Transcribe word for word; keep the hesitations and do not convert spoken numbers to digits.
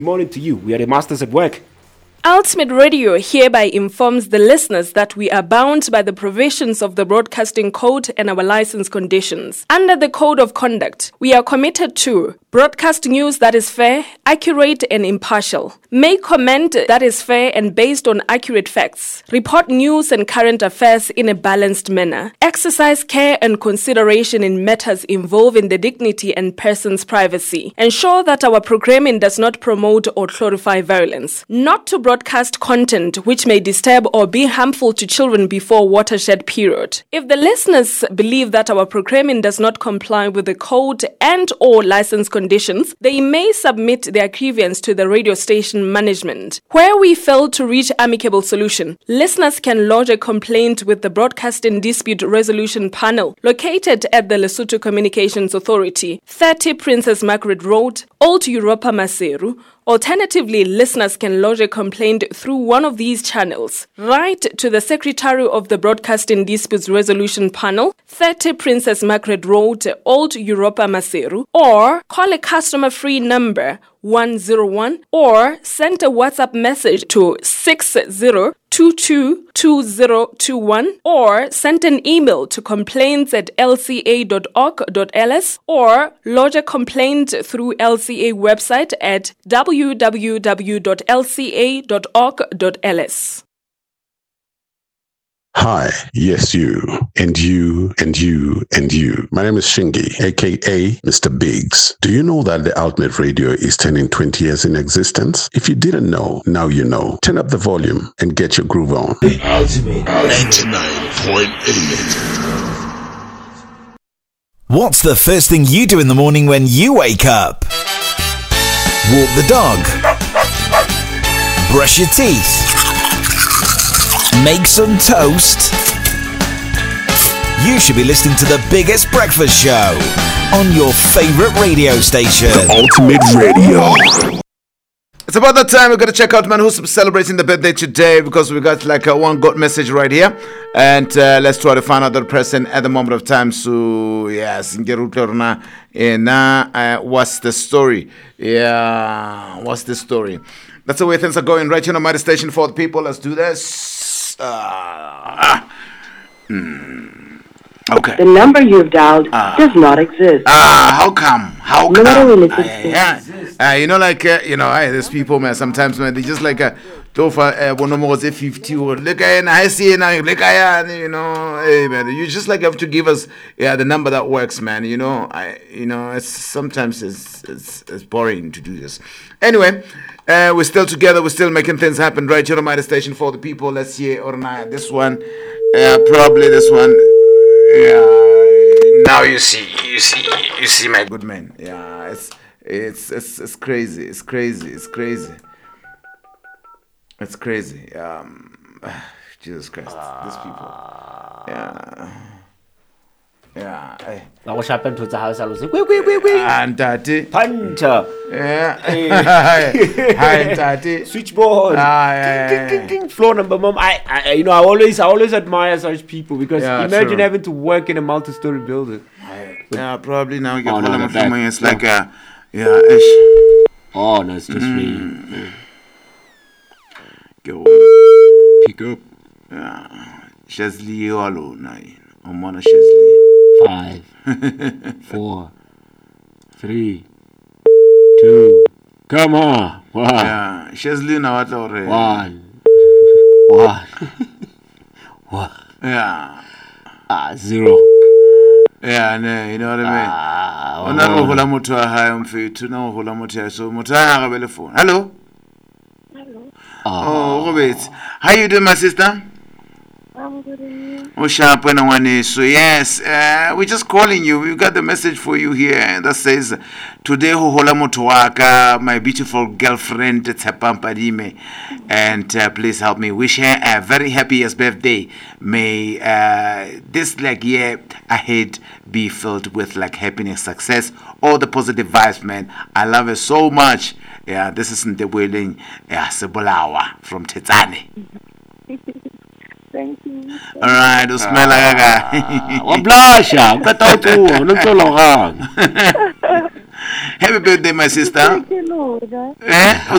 Morning to you. We are the masters at work. Ultimate Radio hereby informs the listeners that we are bound by the provisions of the Broadcasting Code and our license conditions. Under the Code of Conduct, we are committed to broadcast news that is fair, accurate, and impartial. Make comment that is fair and based on accurate facts. Report news and current affairs in a balanced manner. Exercise care and consideration in matters involving the dignity and person's privacy. Ensure that our programming does not promote or glorify violence. Not to broadcast content which may disturb or be harmful to children before watershed period. If the listeners believe that our programming does not comply with the code and or license conditions, they may submit their grievance to the radio station management. Where we fail to reach amicable solution, listeners can lodge a complaint with the Broadcasting Dispute Resolution Panel located at the Lesotho Communications Authority, thirty Princess Margaret Road, Old Europa Maseru. Alternatively, listeners can lodge a complaint through one of these channels. Write to the Secretary of the Broadcasting Disputes Resolution Panel, thirty Princess Margaret Road, Old Europa Maseru, or call a customer-free number one zero one or send a WhatsApp message to six zero two two two zero two one or send an email to complaints at l c a dot org dot l s or lodge a complaint through L C A website at w w w dot l c a dot org dot l s. Hi, yes, you, and you, and you, and you. My name is Shingi, aka Mister Biggs. Do you know that the Ultimate Radio is turning twenty years in existence? If you didn't know, now you know. Turn up the volume and get your groove on. The Ultimate ninety-nine point eight. What's the first thing you do in the morning when you wake up? Walk the dog. Brush your teeth. Make some toast. You should be listening to the biggest breakfast show on your favorite radio station. The Ultimate Radio. It's about that time. We're going to check out man who's celebrating the birthday today, because we got like a one good message right here. And uh, let's try to find out the person at the moment of time. So, yes, and uh, what's the story? Yeah, what's the story? That's the way things are going right here on my station for the people. Let's do this. Uh, hmm. Okay. The number you've dialed uh, does not exist. Ah, uh, how come? How come? No, uh, yeah. uh, you know, like uh, you know, hey, there's people, man. Sometimes, man, they just like a tofa one more fifty or look at I see now, look at you know, hey man, you just like have to give us yeah the number that works, man. You know, I you know, it's sometimes it's it's, it's boring to do this. Anyway. Uh, we're still together. We're still making things happen right here on my station for the people. Let's hear or not this one. Uh, probably this one. Yeah. Now you see, you see, you see, my good man. Yeah, it's it's it's it's crazy. It's crazy. It's crazy. It's crazy. Um, Jesus Christ, these people. Yeah. Yeah. I, Now what happened to the house? I was like, wait, wait, wait, wait. And daddy. Puncher. Yeah. Hi, daddy. Switchboard. Ah, yeah, king, yeah, king, king, king. Floor number, mom. I, I, you know, I always, I always admire such people, because yeah, imagine true. having to work in a multi-story building. Yeah, probably now you get oh, all no, of no, my that, It's no. like a, yeah, ish. Oh no, it's just Mm. me. Go pick up. Yeah, Chesley Olo nine. I'm on a Chesley. Five, four, three, two. Come on. One. Yeah, Chesley now what already. One. One. One. Yeah. Ah, zero. Yeah, no, you know what I mean. Ah, Ona ro hola motho a hae mfethu na ho hola motho ya so motho a ga bele phone. Hello. Hello. Oh, Robert. How you doing, my sister? I'm good in you. Oh, sharp and one. So yes, uh, we're just calling you. We've got the message for you here that says, "Today ho hola motho wa ka, my beautiful girlfriend Tsapampadime, and uh, please help me wish her a very happiest birthday. May uh, this like year ahead be filled with like happiness, success, all the positive vibes, man. I love her so much. Yeah, this is the wedding. Yeah, Sebolawa from Tetsane." Thank you. All right, o smell like a Wa blasha, ka ta tu, no tolo gang. Happy birthday, my sister. Hello, Eh?